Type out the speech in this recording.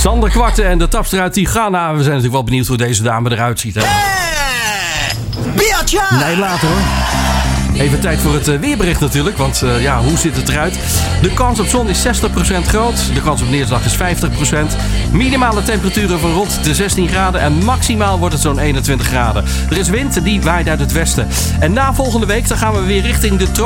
Sander Kwarten en de tapster uit Tigana. We zijn natuurlijk wel benieuwd hoe deze dame eruit ziet. Hè? Nee, later hoor. Even tijd voor het weerbericht natuurlijk. Want hoe ziet het eruit? De kans op zon is 60% groot. De kans op neerslag is 50%. Minimale temperaturen van rond de 16 graden. En maximaal wordt het zo'n 21 graden. Er is wind die waait uit het westen. En na volgende week dan gaan we weer richting de